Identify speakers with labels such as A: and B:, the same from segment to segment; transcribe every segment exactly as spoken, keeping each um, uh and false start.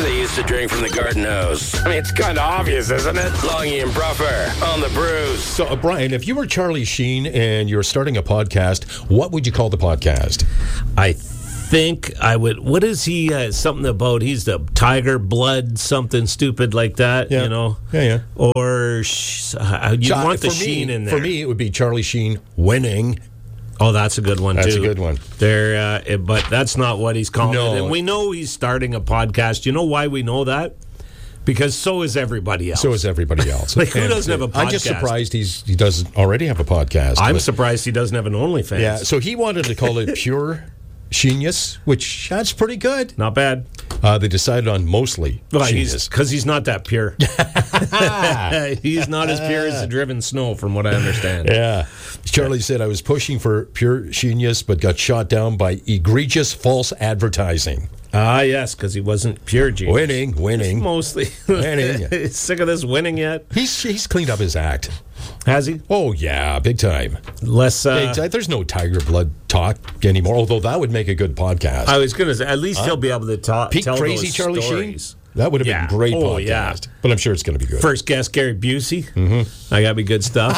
A: they used to drink from the garden hose. I mean, it's kind of obvious, isn't it? Longy and Bruffer on the Bruce.
B: So, uh, Brian, if you were Charlie Sheen and you're starting a podcast, what would you call the podcast?
C: I think I would. What is he? Uh, something about he's the tiger blood, something stupid like that.
B: Yeah.
C: You know.
B: Yeah, yeah.
C: Or sh- uh, you
B: Char-
C: want the
B: for
C: Sheen
B: me,
C: in there?
B: For me, it would be Charlie Sheen winning.
C: Oh, that's a good one,
B: That's
C: too.
B: a good one.
C: There, uh, it- but that's not what he's calling
B: No.
C: it. And we know he's starting a podcast. You know why we know that? Because so is everybody else.
B: So is everybody else.
C: Like, who
B: And
C: doesn't have a
B: I'm just
C: podcast?
B: surprised he's he doesn't already have a podcast.
C: I'm
B: But-
C: surprised he doesn't have an OnlyFans.
B: Yeah, so he wanted to call it Pure Genius, which that's pretty good.
C: Not bad.
B: Uh, they decided on mostly
C: Well,
B: Genius.
C: because he's, he's not that pure. He's not as pure as the driven snow, from what I understand.
B: Yeah. Charlie said, I was pushing for Pure Genius, but got shot down by egregious false advertising.
C: Ah, yes, because he wasn't pure genius.
B: Winning, winning.
C: Mostly.
B: Winning.
C: Sick of this winning yet?
B: He's he's cleaned up his act.
C: Has he?
B: Oh, yeah, big time.
C: Less. Uh,
B: Big time. There's no tiger blood talk anymore, although that would make a good podcast.
C: I was going to say, at least he'll be able to talk.
B: Peak
C: tell
B: Crazy
C: those
B: Charlie
C: stories.
B: Sheen? That would have
C: Yeah.
B: been a great
C: Oh,
B: podcast.
C: yeah.
B: But I'm sure it's going to be good.
C: First guest, Gary Busey. Mm-hmm. I got me good stuff.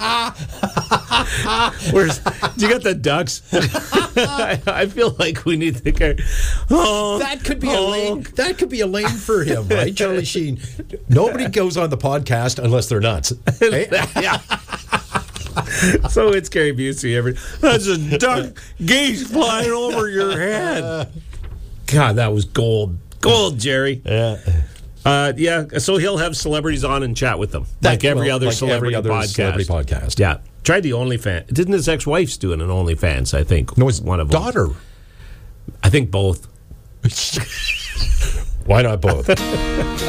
C: Where's you got the ducks? I, I feel like we need to carry. Oh,
B: That could be a
C: oh.
B: lane. That could be a lane for him, right, Charlie Sheen? Nobody goes on the podcast unless they're nuts. Hey?
C: Yeah. So it's Gary Busey. Every that's a duck geese flying over your head. God, that was gold, gold, Jerry.
B: Yeah.
C: Uh, yeah. So he'll have celebrities on and chat with them, like every
B: Well,
C: other
B: like
C: celebrity
B: every other
C: podcast.
B: celebrity podcast.
C: Yeah. Tried the OnlyFans. Didn't his ex-wife's doing an OnlyFans? I think.
B: No, his
C: one of them.
B: daughter.
C: I think both.
B: Why not both?